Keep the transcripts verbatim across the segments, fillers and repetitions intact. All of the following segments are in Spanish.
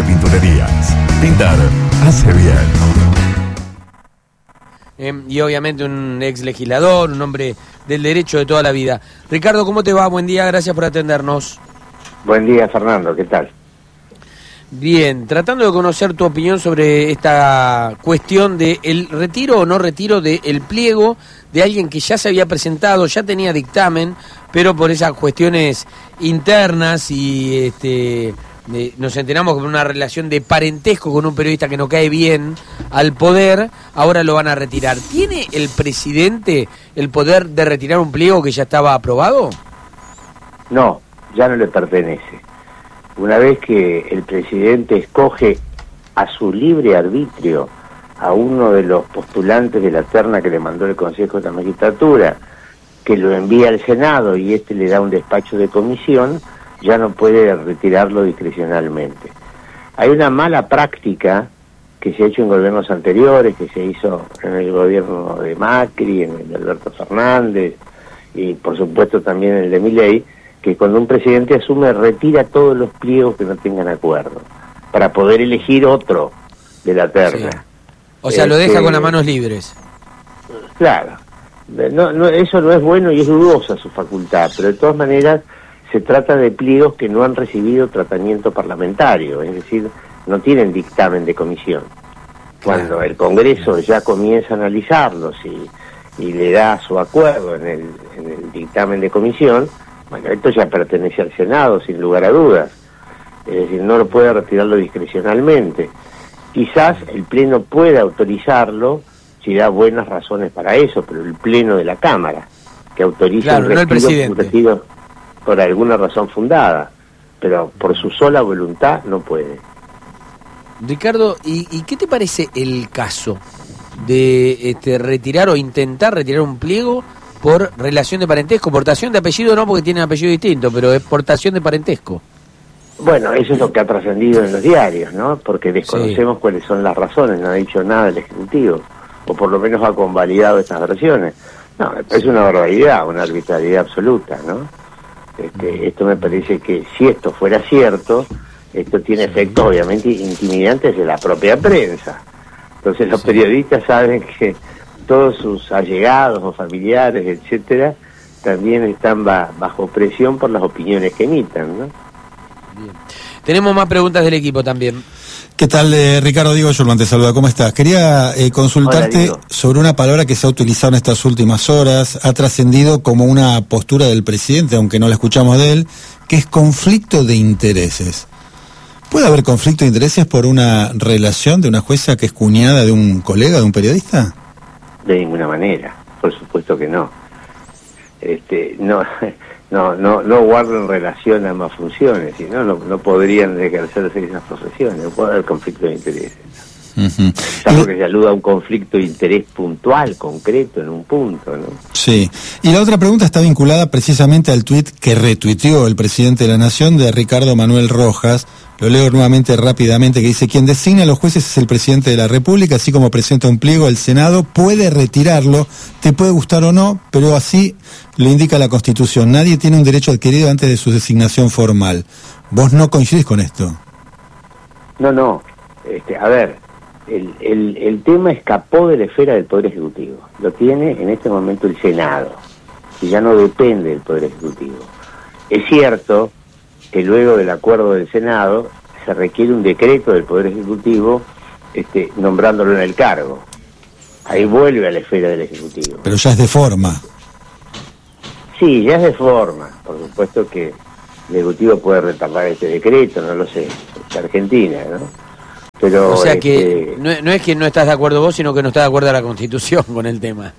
Tintorerías. Pintar hace bien. Eh, y obviamente un ex legislador, un hombre del derecho de toda la vida. Ricardo, ¿cómo te va? Buen día, gracias por atendernos. Buen día, Fernando, ¿qué tal? Bien, tratando de conocer tu opinión sobre esta cuestión de el retiro o no retiro del pliego de alguien que ya se había presentado, ya tenía dictamen, pero por esas cuestiones internas y este eh, nos enteramos que por una relación de parentesco con un periodista que no cae bien al poder, ahora lo van a retirar. ¿Tiene el presidente el poder de retirar un pliego que ya estaba aprobado? No, ya no le pertenece. Una vez que el presidente escoge a su libre arbitrio a uno de los postulantes de la terna que le mandó el Consejo de la Magistratura, que lo envía al Senado y este le da un despacho de comisión, ya no puede retirarlo discrecionalmente. Hay una mala práctica que se ha hecho en gobiernos anteriores, que se hizo en el gobierno de Macri, en el de Alberto Fernández y por supuesto también en el de Milei, que cuando un presidente asume retira todos los pliegos que no tengan acuerdo para poder elegir otro de la terna. Sí. O sea, este, lo deja con las manos libres. Claro, no, no, eso no es bueno y es dudosa su facultad, pero de todas maneras se trata de pliegos que no han recibido tratamiento parlamentario, es decir, no tienen dictamen de comisión. Cuando claro. el Congreso ya comienza a analizarlos y, y le da su acuerdo en el, en el dictamen de comisión, bueno, esto ya pertenece al Senado, sin lugar a dudas. Es decir, no lo puede retirarlo discrecionalmente. Quizás el Pleno pueda autorizarlo si da buenas razones para eso, pero el Pleno de la Cámara, que autoriza claro, un, retiro, no el presidente. un retiro por alguna razón fundada, pero por su sola voluntad no puede. Ricardo, ¿y, y qué te parece el caso de este, retirar o intentar retirar un pliego por relación de parentesco? Portación de apellido no, porque tienen apellido distinto, pero es portación de parentesco. Bueno, eso es lo que ha trascendido en los diarios, ¿no? Porque desconocemos sí. cuáles son las razones, no ha dicho nada el Ejecutivo, o por lo menos ha convalidado estas versiones. No, es una barbaridad, una arbitrariedad absoluta, ¿no? Este, esto me parece que si esto fuera cierto, esto tiene efectos obviamente intimidantes de la propia prensa. Entonces los sí. periodistas saben que todos sus allegados o familiares, etcétera, también están ba- bajo presión por las opiniones que emitan, ¿no? Bien. Tenemos más preguntas del equipo también. ¿Qué tal, eh, Ricardo? Diego Yolman te saluda, ¿cómo estás? Quería eh, consultarte Hola, sobre una palabra que se ha utilizado en estas últimas horas, ha trascendido como una postura del presidente, aunque no la escuchamos de él, que es conflicto de intereses. ¿Puede haber conflicto de intereses por una relación de una jueza que es cuñada de un colega, de un periodista? De ninguna manera, por supuesto que no. Este, no, no, no, no guardan relación a ambas funciones, si no, no, no podrían ejercerse esas profesiones, no puede haber conflicto de intereses. Uh-huh. Salvo que se aluda a un conflicto de interés puntual, concreto, en un punto, ¿no? Sí. Y la otra pregunta está vinculada precisamente al tuit que retuiteó el presidente de la Nación de Ricardo Manuel Rojas. Lo leo nuevamente rápidamente, que dice: quien designa a los jueces es el presidente de la República, así como presenta un pliego, el Senado puede retirarlo, te puede gustar o no, pero así lo indica la Constitución. Nadie tiene un derecho adquirido antes de su designación formal. ¿Vos no coincidís con esto? No, no. Este, a ver, el, el, el tema escapó de la esfera del Poder Ejecutivo. Lo tiene en este momento el Senado, y ya no depende del Poder Ejecutivo. Es cierto que luego del acuerdo del Senado se requiere un decreto del Poder Ejecutivo este, nombrándolo en el cargo. Ahí vuelve a la esfera del Ejecutivo. Pero ya es de forma. Sí, ya es de forma. Por supuesto que el Ejecutivo puede retardar este decreto, no lo sé, es Argentina, ¿no? Pero, o sea este... que no, no es que no estás de acuerdo vos, sino que no estás de acuerdo a la Constitución con el tema.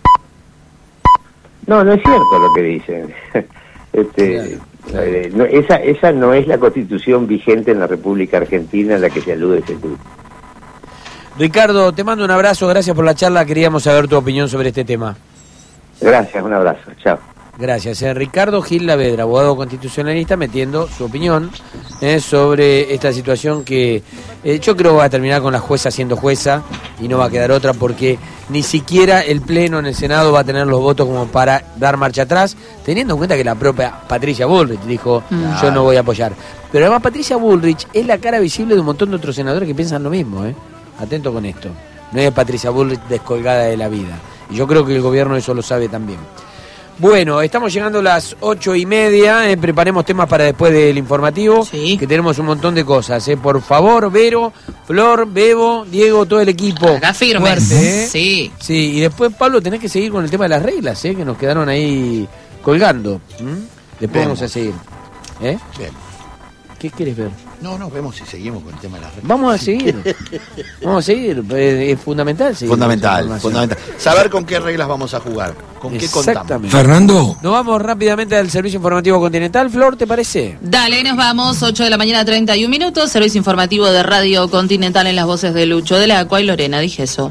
No, no es cierto lo que dicen. este... Claro. Eh, no, esa, esa no es la Constitución vigente en la República Argentina a la que se alude ese tuit. Ricardo, te mando un abrazo, gracias por la charla, queríamos saber tu opinión sobre este tema. Gracias, un abrazo, chao. Gracias. Eh, Ricardo Gil Lavedra, abogado constitucionalista, metiendo su opinión eh, sobre esta situación que eh, yo creo va a terminar con la jueza siendo jueza y no va a quedar otra porque ni siquiera el Pleno en el Senado va a tener los votos como para dar marcha atrás, teniendo en cuenta que la propia Patricia Bullrich dijo mm. yo no voy a apoyar. Pero además Patricia Bullrich es la cara visible de un montón de otros senadores que piensan lo mismo, ¿eh? Atento con esto. No es Patricia Bullrich descolgada de la vida. Y yo creo que el gobierno eso lo sabe también. Bueno, estamos llegando a las ocho y media, eh, preparemos temas para después del informativo, sí. que tenemos un montón de cosas. Eh. Por favor, Vero, Flor, Bebo, Diego, todo el equipo. Acá firmes. Fuerte, ¿eh? Sí. Sí, y después, Pablo, tenés que seguir con el tema de las reglas, eh, que nos quedaron ahí colgando. ¿Mm? Después Bien. vamos a seguir. ¿Eh? Bien. ¿Qué quieres ver? No, no, vemos si seguimos con el tema de las reglas. Vamos a seguir. Vamos a seguir. Es, es fundamental seguir. Fundamental, fundamental. Saber con qué reglas vamos a jugar. ¿Con qué contamos? Fernando. Nos vamos rápidamente al Servicio Informativo Continental. Flor, ¿te parece? Dale, nos vamos. ocho de la mañana, treinta y un minutos. Servicio Informativo de Radio Continental en las voces de Lucho de la Acua y Lorena Digeso.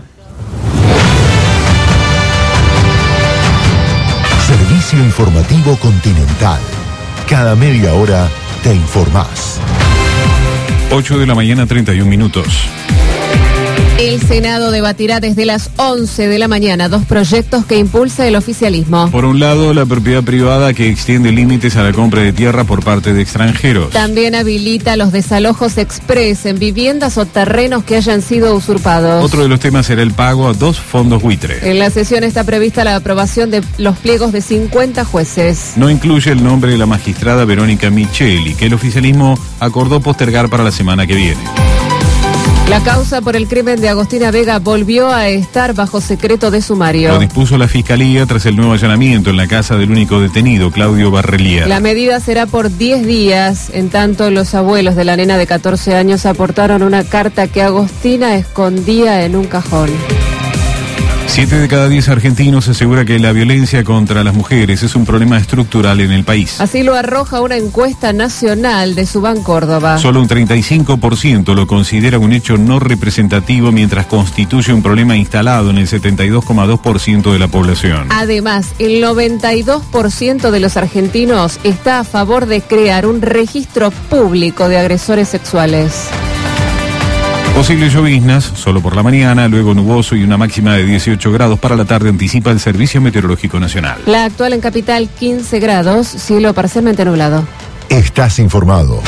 Servicio Informativo Continental. Cada media hora te informás. ocho de la mañana, treinta y un minutos. El Senado debatirá desde las once de la mañana dos proyectos que impulsa el oficialismo. Por un lado, la propiedad privada que extiende límites a la compra de tierra por parte de extranjeros. También habilita los desalojos express en viviendas o terrenos que hayan sido usurpados. Otro de los temas será el pago a dos fondos buitre. En la sesión está prevista la aprobación de los pliegos de cincuenta jueces. No incluye el nombre de la magistrada Verónica Micheli, que el oficialismo acordó postergar para la semana que viene. La causa por el crimen de Agostina Vega volvió a estar bajo secreto de sumario. Lo dispuso la Fiscalía tras el nuevo allanamiento en la casa del único detenido, Claudio Barrelier. La medida será por diez días. En tanto, los abuelos de la nena de catorce años aportaron una carta que Agostina escondía en un cajón. Siete de cada diez argentinos asegura que la violencia contra las mujeres es un problema estructural en el país. Así lo arroja una encuesta nacional de Subán Córdoba. Solo un treinta y cinco por ciento lo considera un hecho no representativo, mientras constituye un problema instalado en el setenta y dos coma dos por ciento de la población. Además, el noventa y dos por ciento de los argentinos está a favor de crear un registro público de agresores sexuales. Posibles lloviznas, solo por la mañana, luego nuboso y una máxima de dieciocho grados para la tarde, anticipa el Servicio Meteorológico Nacional. La actual en Capital, quince grados, cielo parcialmente nublado. Estás informado.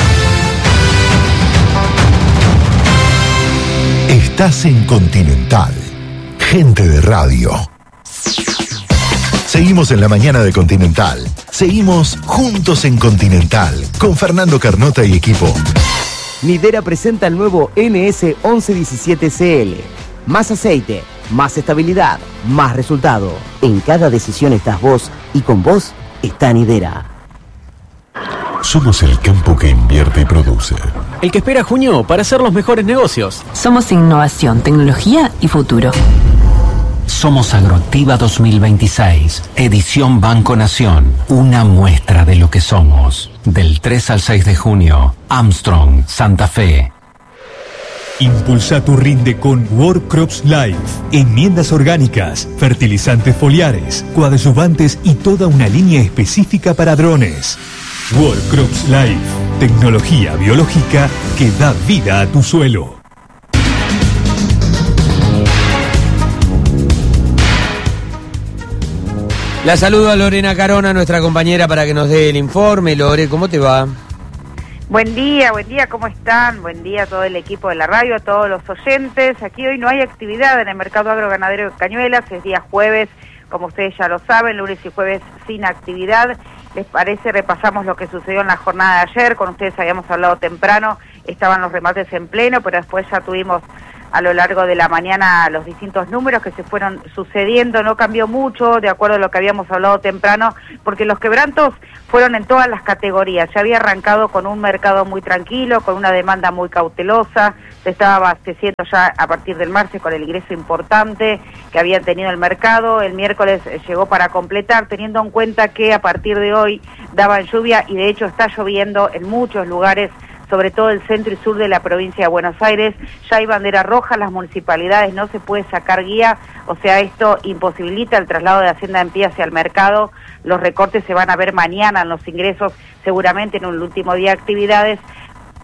Estás en Continental. Gente de radio. Seguimos en la mañana de Continental. Seguimos juntos en Continental, con Fernando Carnota y equipo. Nidera presenta el nuevo N S once diecisiete C L. Más aceite, más estabilidad, más resultado. En cada decisión estás vos y con vos está Nidera. Somos el campo que invierte y produce. El que espera junio para hacer los mejores negocios. Somos innovación, tecnología y futuro. Somos Agroactiva dos mil veintiséis, edición Banco Nación, una muestra de lo que somos. Del tres al seis de junio, Armstrong, Santa Fe. Impulsa tu rinde con World Crops Life. Enmiendas orgánicas, fertilizantes foliares, coadyuvantes y toda una línea específica para drones. World Crops Life, tecnología biológica que da vida a tu suelo. La saludo a Lorena Carona, nuestra compañera, para que nos dé el informe. Lore, ¿cómo te va? Buen día, buen día, ¿cómo están? Buen día a todo el equipo de la radio, a todos los oyentes. Aquí hoy no hay actividad en el mercado agroganadero de Cañuelas, es día jueves, como ustedes ya lo saben, lunes y jueves sin actividad. ¿Les parece? Repasamos lo que sucedió en la jornada de ayer, con ustedes habíamos hablado temprano, estaban los remates en pleno, pero después ya tuvimos a lo largo de la mañana los distintos números que se fueron sucediendo. No cambió mucho de acuerdo a lo que habíamos hablado temprano, porque los quebrantos fueron en todas las categorías. Ya había arrancado con un mercado muy tranquilo, con una demanda muy cautelosa, se estaba abasteciendo ya a partir del martes con el ingreso importante que había tenido el mercado. El miércoles llegó para completar, teniendo en cuenta que a partir de hoy daban lluvia, y de hecho está lloviendo en muchos lugares, sobre todo el centro y sur de la provincia de Buenos Aires. Ya hay bandera roja, las municipalidades no se puede sacar guía, o sea, esto imposibilita el traslado de Hacienda en pie hacia el mercado. Los recortes se van a ver mañana en los ingresos, seguramente en un último día de actividades,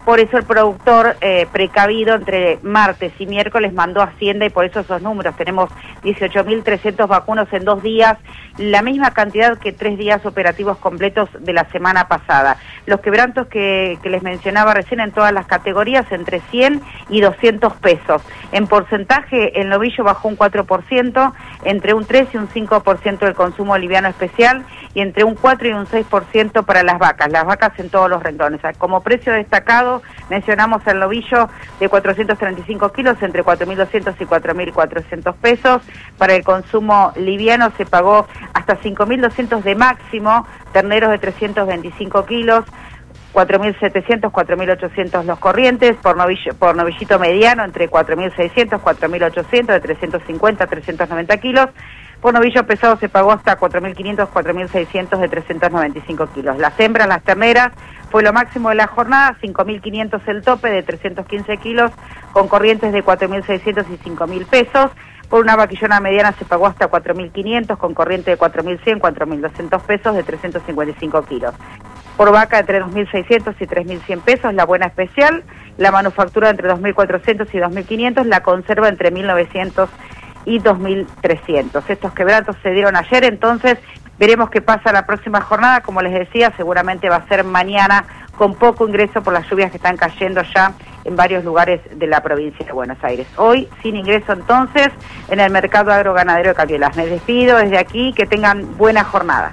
Por eso el productor eh, precavido entre martes y miércoles mandó a Hacienda y por eso esos números. Tenemos dieciocho mil trescientos vacunos en dos días, la misma cantidad que tres días operativos completos de la semana pasada. Los quebrantos que, que les mencionaba recién en todas las categorías, entre cien y doscientos pesos. En porcentaje, el novillo bajó un cuatro por ciento, entre un tres y un cinco por ciento del consumo liviano especial y entre un cuatro y un seis por ciento para las vacas, las vacas en todos los renglones. Como precio destacado, mencionamos el novillo de cuatrocientos treinta y cinco kilos, entre cuatro mil doscientos y cuatro mil cuatrocientos pesos. Para el consumo liviano se pagó hasta cinco mil doscientos de máximo, terneros de trescientos veinticinco kilos, cuatro mil setecientos, cuatro mil ochocientos los corrientes, por, novillo, por novillito mediano entre cuatro mil seiscientos, cuatro mil ochocientos, de trescientos cincuenta a trescientos noventa kilos. Por novillo pesado se pagó hasta cuatro mil quinientos, cuatro mil seiscientos de trescientos noventa y cinco kilos. Las hembras, las terneras, fue lo máximo de la jornada, cinco mil quinientos el tope de trescientos quince kilos, con corrientes de cuatro mil seiscientos y cinco mil pesos. Por una vaquillona mediana se pagó hasta cuatro mil quinientos, con corriente de cuatro mil cien, cuatro mil doscientos pesos de trescientos cincuenta y cinco kilos. Por vaca entre dos mil seiscientos y tres mil cien pesos, la buena especial, la manufactura entre dos mil cuatrocientos y dos mil quinientos, la conserva entre mil novecientos y dos mil trescientos. Estos quebrantos se dieron ayer, entonces veremos qué pasa la próxima jornada. Como les decía, seguramente va a ser mañana con poco ingreso por las lluvias que están cayendo ya en varios lugares de la provincia de Buenos Aires. Hoy sin ingreso entonces en el mercado agroganadero de Cañuelas. Me despido desde aquí, que tengan buena jornada.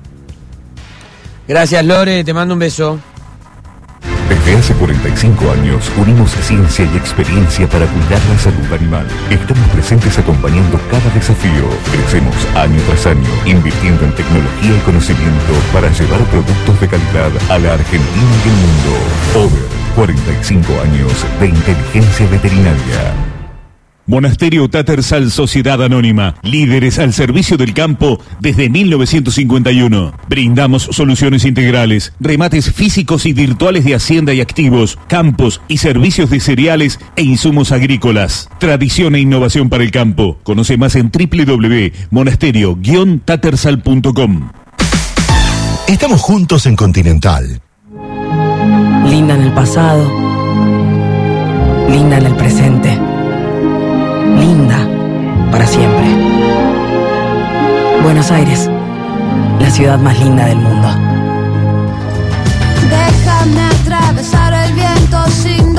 Gracias, Lore, te mando un beso. Desde hace cuarenta y cinco años unimos ciencia y experiencia para cuidar la salud animal. Estamos presentes acompañando cada desafío. Crecemos año tras año, invirtiendo en tecnología y conocimiento para llevar productos de calidad a la Argentina y el mundo. Over, cuarenta y cinco años de inteligencia veterinaria. Monasterio Tattersall Sociedad Anónima, líderes al servicio del campo desde mil novecientos cincuenta y uno. Brindamos soluciones integrales, remates físicos y virtuales de hacienda y activos, campos y servicios de cereales e insumos agrícolas. Tradición e innovación para el campo. Conoce más en doble u doble u doble u punto monasterio guion tattersall punto com. Estamos juntos en Continental. Linda en el pasado, linda en el presente, linda para siempre. Buenos Aires, la ciudad más linda del mundo. Déjame atravesar el viento sin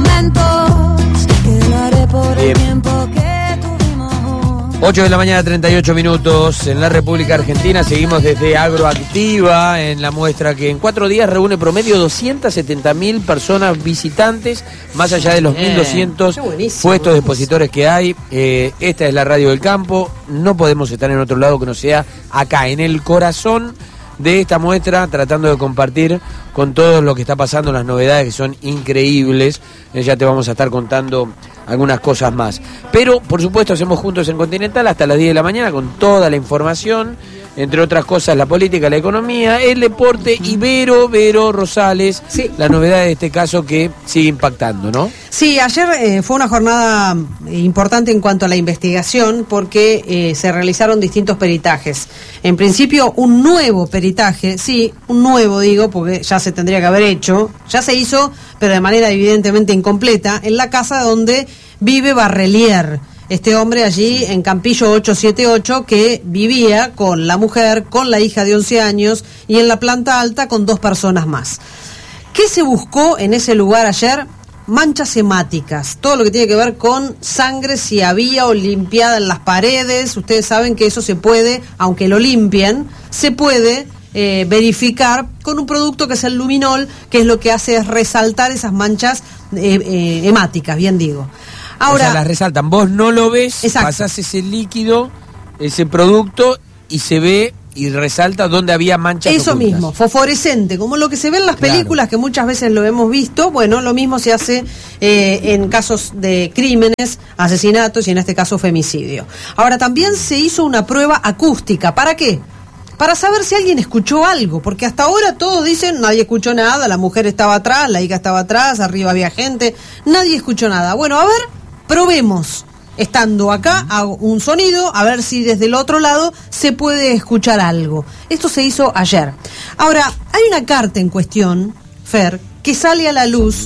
documentos. Quedaré por el tiempo que tuvimos. ocho de la mañana, treinta y ocho minutos. En la República Argentina seguimos desde Agroactiva, en la muestra que en cuatro días reúne promedio doscientas setenta mil personas visitantes, más allá de los mil doscientos puestos de expositores que hay. Eh, esta es la Radio del Campo. No podemos estar en otro lado que no sea acá, en el corazón de esta muestra, tratando de compartir con todo lo que está pasando, las novedades que son increíbles. Eh, ya te vamos a estar contando algunas cosas más. Pero, por supuesto, hacemos juntos en Continental hasta las diez de la mañana con toda la información, entre otras cosas, la política, la economía, el deporte y Vero, Vero Rosales, sí. La novedad de este caso que sigue impactando, ¿no? Sí, ayer eh, fue una jornada importante en cuanto a la investigación porque eh, se realizaron distintos peritajes. En principio, un nuevo peritaje, sí, un nuevo digo, porque ya se tendría que haber hecho, ya se hizo, pero de manera evidentemente incompleta, en la casa donde vive Barrelier. Este hombre allí en Campillo ochocientos setenta y ocho que vivía con la mujer, con la hija de once años y en la planta alta con dos personas más. ¿Qué se buscó en ese lugar ayer? Manchas hemáticas, todo lo que tiene que ver con sangre, si había o limpiada en las paredes. Ustedes saben que eso se puede, aunque lo limpien, se puede eh, verificar con un producto que es el luminol, que es lo que hace es resaltar esas manchas eh, eh, hemáticas, bien digo. Ahora, o sea, las resaltan, vos no lo ves, exacto. Pasás ese líquido, ese producto y se ve y resalta donde había manchas Eso ocultas. mismo, fosforescente, como lo que se ve en las películas, claro, que muchas veces lo hemos visto. Bueno, lo mismo se hace eh, en casos de crímenes, asesinatos y en este caso femicidio. Ahora, también se hizo una prueba acústica. ¿Para qué? Para saber si alguien escuchó algo, porque hasta ahora todos dicen, nadie escuchó nada, la mujer estaba atrás, la hija estaba atrás, arriba había gente, nadie escuchó nada. Bueno, a ver, probemos, estando acá, hago un sonido, a ver si desde el otro lado se puede escuchar algo. Esto se hizo ayer. Ahora, hay una carta en cuestión, Fer, que sale a la luz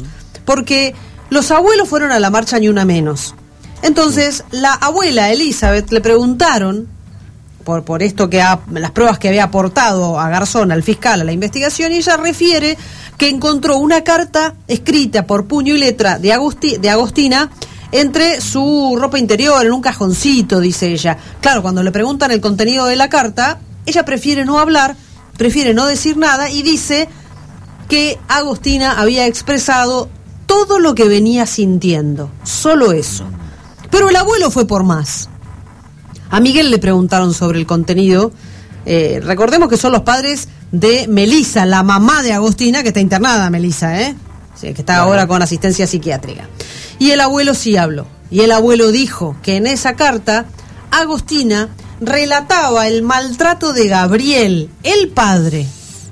porque los abuelos fueron a la marcha Ni Una Menos. Entonces, la abuela Elizabeth le preguntaron por, por esto que ha, las pruebas que había aportado a Garzón, al fiscal, a la investigación, y ella refiere que encontró una carta escrita por puño y letra de, Agusti, de Agostina entre su ropa interior, en un cajoncito, dice ella. Claro, cuando le preguntan el contenido de la carta, ella prefiere no hablar, prefiere no decir nada, y dice que Agostina había expresado todo lo que venía sintiendo, solo eso. Pero el abuelo fue por más. A Miguel le preguntaron sobre el contenido. Eh, recordemos que son los padres de Melisa, la mamá de Agostina, que está internada, Melisa, ¿eh? Sí, que está ahora con asistencia psiquiátrica. Y el abuelo sí habló. Y el abuelo dijo que en esa carta Agostina relataba el maltrato de Gabriel, el padre.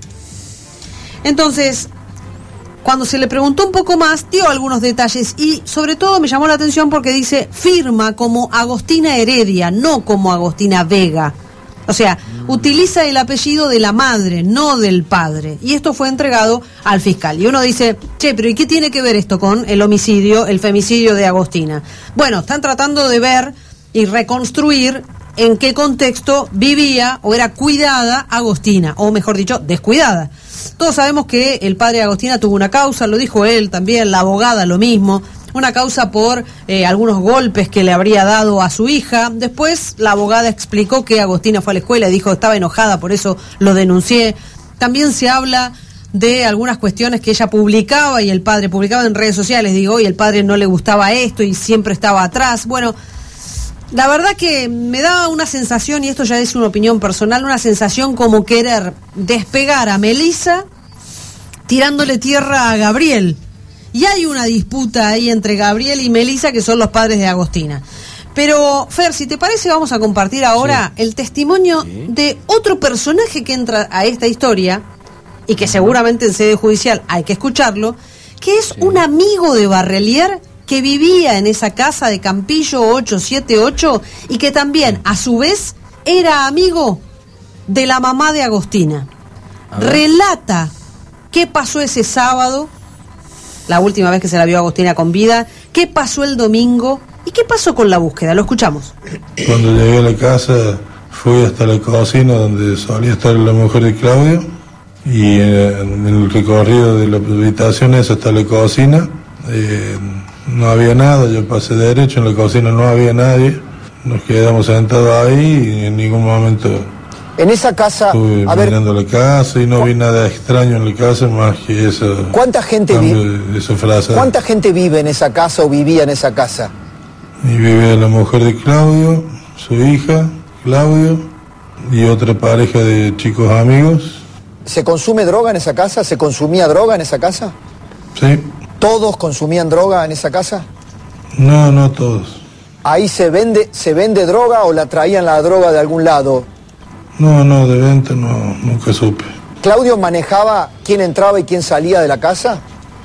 Entonces, cuando se le preguntó un poco más, dio algunos detalles y sobre todo me llamó la atención porque dice, firma como Agostina Heredia, no como Agostina Vega. O sea, mm. utiliza el apellido de la madre, no del padre. Y esto fue entregado al fiscal. Y uno dice, che, pero ¿y qué tiene que ver esto con el homicidio, el femicidio de Agostina? Bueno, están tratando de ver y reconstruir en qué contexto vivía o era cuidada Agostina, o mejor dicho, descuidada. Todos sabemos que el padre de Agostina tuvo una causa, lo dijo él también, la abogada lo mismo, una causa por eh, algunos golpes que le habría dado a su hija. Después la abogada explicó que Agostina fue a la escuela y dijo que estaba enojada, por eso lo denuncié. También se habla de algunas cuestiones que ella publicaba y el padre publicaba en redes sociales, digo, y el padre no le gustaba esto y siempre estaba atrás. Bueno, la verdad que me da una sensación, y esto ya es una opinión personal, una sensación como querer despegar a Melisa tirándole tierra a Gabriel. Y hay una disputa ahí entre Gabriel y Melisa, que son los padres de Agostina. Pero, Fer, si te parece, vamos a compartir ahora sí. el testimonio sí. de otro personaje que entra a esta historia, y que seguramente en sede judicial hay que escucharlo, que es sí. un amigo de Barrelier que vivía en esa casa de Campillo ocho siete ocho y que también, a su vez, era amigo de la mamá de Agostina. Relata qué pasó ese sábado, la última vez que se la vio a Agostina con vida, qué pasó el domingo y qué pasó con la búsqueda. Lo escuchamos. Cuando llegué a la casa, fui hasta la cocina donde solía estar la mujer de Claudio, y en el recorrido de la habitación esa hasta la cocina, eh, no había nada. Yo pasé derecho, en la cocina no había nadie, nos quedamos sentados ahí y en ningún momento en esa casa estuve a mirando ver, la casa y no vi nada extraño en la casa más que eso. ¿Cuánta gente vive? ¿Cuánta gente vive en esa casa o vivía en esa casa? Y vivía la mujer de Claudio, su hija, Claudio, y otra pareja de chicos amigos. ¿Se consume droga en esa casa? ¿Se consumía droga en esa casa? Sí. ¿Todos consumían droga en esa casa? No, no todos. ¿Ahí se vende, se vende droga o la traían la droga de algún lado? No, no, de venta no, nunca supe. ¿Claudio manejaba quién entraba y quién salía de la casa?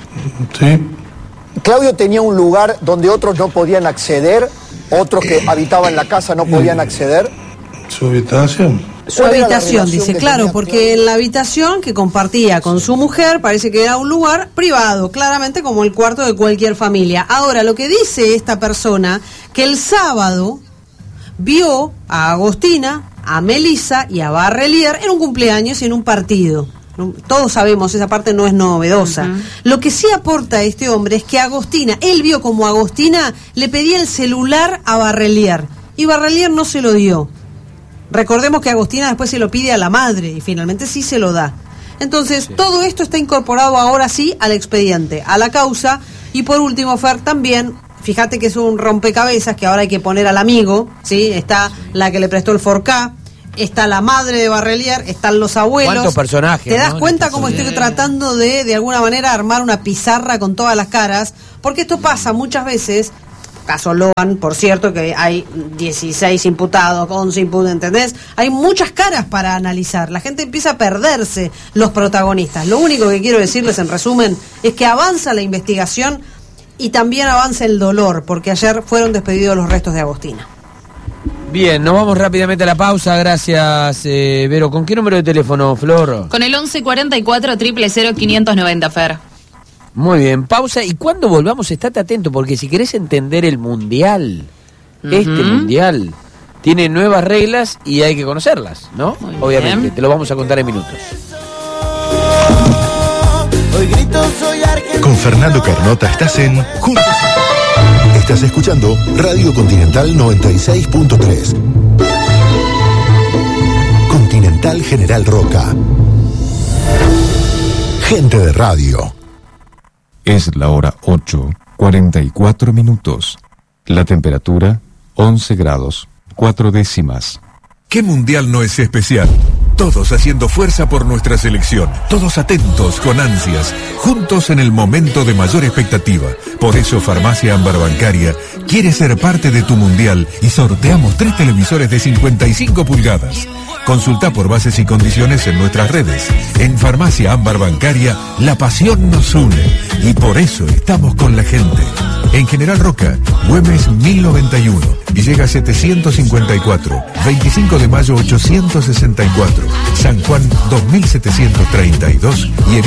Sí. ¿Claudio tenía un lugar donde otros no podían acceder? ¿Otros que habitaban la casa no podían acceder? ¿Su habitación? Su habitación, dice, claro, porque en la habitación que compartía con su mujer parece que era un lugar privado, claramente como el cuarto de cualquier familia. Ahora, lo que dice esta persona, que el sábado vio a Agostina, a Melisa y a Barrelier en un cumpleaños y en un partido. Todos sabemos, esa parte no es novedosa. Uh-huh. Lo que sí aporta este hombre es que Agostina, él vio como Agostina le pedía el celular a Barrelier y Barrelier no se lo dio. Recordemos que Agostina después se lo pide a la madre y finalmente sí se lo da. Entonces, sí. todo esto está incorporado ahora sí al expediente, a la causa. Y por último, Fer, también, fíjate que es un rompecabezas que ahora hay que poner al amigo, ¿sí? Está sí. la que le prestó el Forcá, está la madre de Barrelier, están los abuelos. ¿Cuántos personajes? ¿Te das ¿no? cuenta cómo estoy tratando de, de alguna manera, armar una pizarra con todas las caras? Porque esto pasa muchas veces... Caso Loan, por cierto, que hay dieciséis imputados, once imputados, ¿entendés? Hay muchas caras para analizar. La gente empieza a perderse los protagonistas. Lo único que quiero decirles, en resumen, es que avanza la investigación y también avanza el dolor, porque ayer fueron despedidos los restos de Agostina. Bien, nos vamos rápidamente a la pausa. Gracias, eh, Vero. ¿Con qué número de teléfono, Flor? Con el once cuarenta y cuatro, cero cero cero, quinientos noventa, Fer. Muy bien, pausa. Y cuando volvamos, estate atento, porque si querés entender el Mundial, uh-huh. este Mundial tiene nuevas reglas y hay que conocerlas, ¿no? Muy Obviamente, bien. Te lo vamos a contar en minutos. Con Fernando Carnota estás en Juntos. Estás escuchando Radio Continental noventa y seis punto tres. Continental General Roca. Gente de radio. Es la hora ocho, cuarenta y cuatro minutos. La temperatura, once grados, cuatro décimas. ¿Qué mundial no es especial? Todos haciendo fuerza por nuestra selección, todos atentos, con ansias, juntos en el momento de mayor expectativa. Por eso Farmacia Ámbar Bancaria quiere ser parte de tu mundial y sorteamos tres televisores de cincuenta y cinco pulgadas. Consulta por bases y condiciones en nuestras redes. En Farmacia Ámbar Bancaria, la pasión nos une y por eso estamos con la gente. En General Roca, Güemes mil noventa y uno, Villegas setecientos cincuenta y cuatro, veinticinco de mayo ochocientos sesenta y cuatro, San Juan dos mil setecientos treinta y dos y